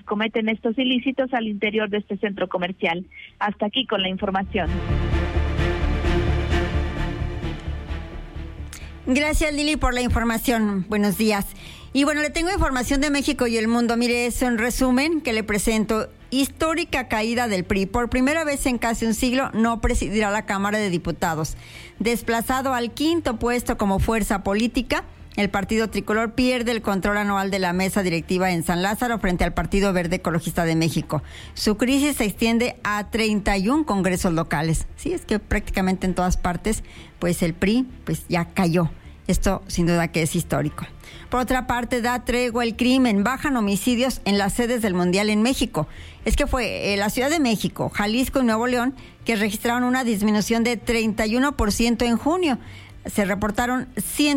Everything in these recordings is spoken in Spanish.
cometen estos ilícitos al interior de este centro comercial. Hasta aquí con la información. Gracias, Lili, por la información. Buenos días. Y bueno, le tengo información de México y el mundo. Mire, eso en resumen que le presento. Histórica caída del PRI. Por primera vez en casi un siglo no presidirá la Cámara de Diputados. Desplazado al quinto puesto como fuerza política, el Partido Tricolor pierde el control anual de la mesa directiva en San Lázaro frente al Partido Verde Ecologista de México. Su crisis se extiende a 31 congresos locales. Sí, es que prácticamente en todas partes, pues el PRI pues ya cayó. Esto sin duda que es histórico. Por otra parte, da tregua el crimen, bajan homicidios en las sedes del Mundial en México. Es que fue la Ciudad de México, Jalisco y Nuevo León que registraron una disminución de 31% en junio. Se reportaron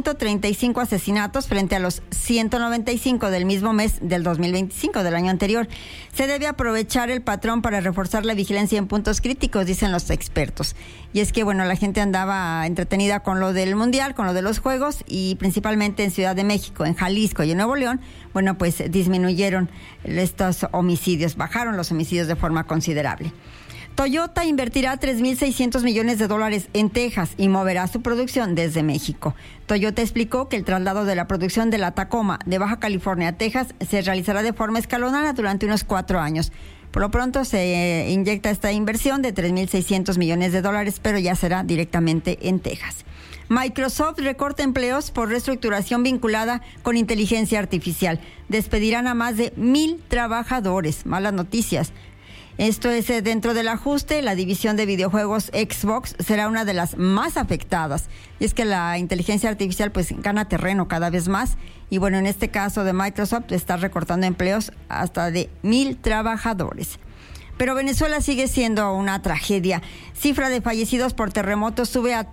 135 asesinatos frente a los 195 del mismo mes del 2025, del año anterior. Se debe aprovechar el patrón para reforzar la vigilancia en puntos críticos, dicen los expertos. Y es que, bueno, la gente andaba entretenida con lo del Mundial, con lo de los Juegos, y principalmente en Ciudad de México, en Jalisco y en Nuevo León, bueno, pues disminuyeron estos homicidios, bajaron los homicidios de forma considerable. Toyota invertirá $3,600 millones en Texas y moverá su producción desde México. Toyota explicó que el traslado de la producción de la Tacoma de Baja California a Texas se realizará de forma escalonada durante unos 4 años. Por lo pronto se inyecta esta inversión de $3,600 millones, pero ya será directamente en Texas. Microsoft recorta empleos por reestructuración vinculada con inteligencia artificial. Despedirán a más de 1,000 trabajadores. Malas noticias. Esto es dentro del ajuste, la división de videojuegos Xbox será una de las más afectadas. Y es que la inteligencia artificial pues gana terreno cada vez más. Y bueno, en este caso de Microsoft está recortando empleos hasta de 1,000 trabajadores. Pero Venezuela sigue siendo una tragedia. Cifra de fallecidos por terremotos sube a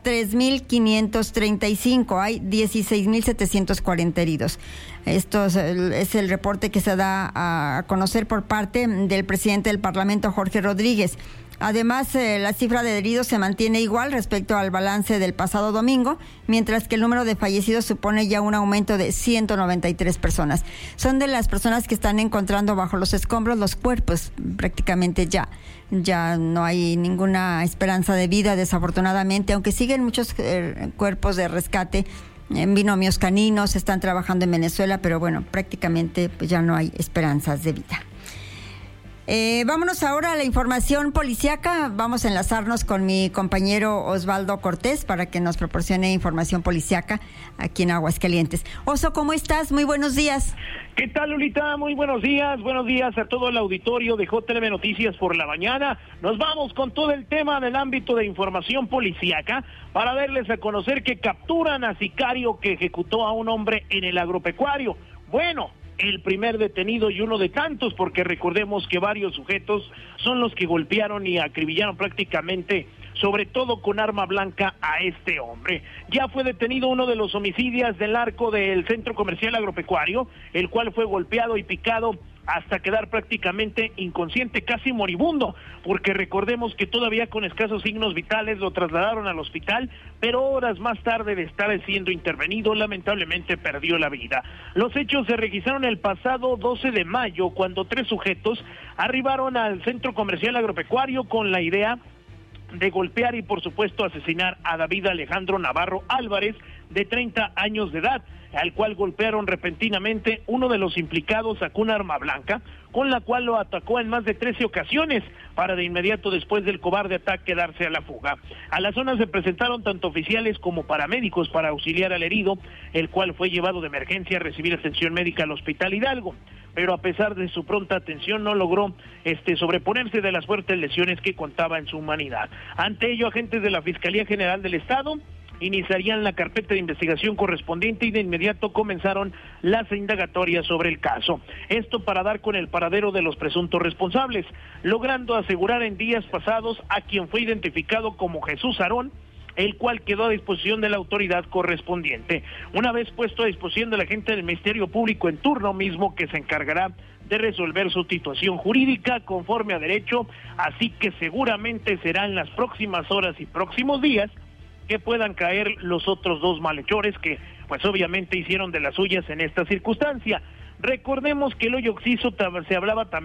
3,535. Hay 16,740 heridos. Esto es el reporte que se da a conocer por parte del presidente del Parlamento, Jorge Rodríguez. Además, la cifra de heridos se mantiene igual respecto al balance del pasado domingo, mientras que el número de fallecidos supone ya un aumento de 193 personas. Son de las personas que están encontrando bajo los escombros los cuerpos. Prácticamente ya no hay ninguna esperanza de vida, desafortunadamente, aunque siguen muchos cuerpos de rescate. En binomios caninos están trabajando en Venezuela, pero bueno, prácticamente pues ya no hay esperanzas de vida. Vámonos ahora a la información policíaca. Vamos a enlazarnos con mi compañero Osvaldo Cortés para que nos proporcione información policíaca aquí en Aguascalientes. Oso, ¿cómo estás? Muy buenos días. ¿Qué tal, Lolita? Muy buenos días a todo el auditorio de JTV Noticias por la mañana. Nos vamos con todo el tema del ámbito de información policíaca para darles a conocer que capturan a sicario que ejecutó a un hombre en el agropecuario. Bueno, el primer detenido y uno de tantos, porque recordemos que varios sujetos son los que golpearon y acribillaron prácticamente, sobre todo con arma blanca, a este hombre. Ya fue detenido uno de los homicidios del arco del centro comercial agropecuario, el cual fue golpeado y picado hasta quedar prácticamente inconsciente, casi moribundo, porque recordemos que todavía con escasos signos vitales lo trasladaron al hospital, pero horas más tarde de estar siendo intervenido, lamentablemente perdió la vida. Los hechos se registraron el pasado 12 de mayo, cuando 3 sujetos arribaron al centro comercial agropecuario con la idea de golpear y por supuesto asesinar a David Alejandro Navarro Álvarez, de 30 años de edad, al cual golpearon repentinamente. Uno de los implicados sacó un arma blanca, con la cual lo atacó en más de 13 ocasiones, para de inmediato después del cobarde ataque darse a la fuga. A la zona se presentaron tanto oficiales como paramédicos para auxiliar al herido, el cual fue llevado de emergencia a recibir atención médica al Hospital Hidalgo, pero a pesar de su pronta atención no logró sobreponerse de las fuertes lesiones que contaba en su humanidad. Ante ello, agentes de la Fiscalía General del Estado iniciarían la carpeta de investigación correspondiente y de inmediato comenzaron las indagatorias sobre el caso. Esto para dar con el paradero de los presuntos responsables, logrando asegurar en días pasados a quien fue identificado como Jesús Aarón, el cual quedó a disposición de la autoridad correspondiente. Una vez puesto a disposición de la gente del Ministerio Público en turno mismo, que se encargará de resolver su situación jurídica conforme a derecho, así que seguramente será en las próximas horas y próximos días que puedan caer los otros 2 malhechores que pues obviamente hicieron de las suyas en esta circunstancia. Recordemos que el hoyo Oxiso se hablaba también